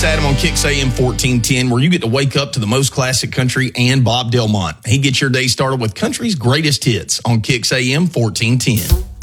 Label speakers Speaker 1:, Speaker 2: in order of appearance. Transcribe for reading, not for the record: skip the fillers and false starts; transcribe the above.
Speaker 1: Adam on Kicks AM 1410, where you get to wake up to the most classic country and Bob Delmont. He gets your day started with country's greatest hits on Kicks AM 1410.